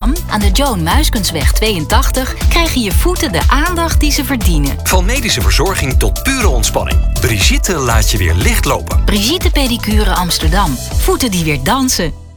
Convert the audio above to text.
Amsterdam, aan de Joan Muiskensweg 82... krijgen je voeten de aandacht die ze verdienen. Van medische verzorging tot pure ontspanning. Brigitte laat je weer licht lopen. Brigitte Pedicure Amsterdam. Voeten die weer dansen.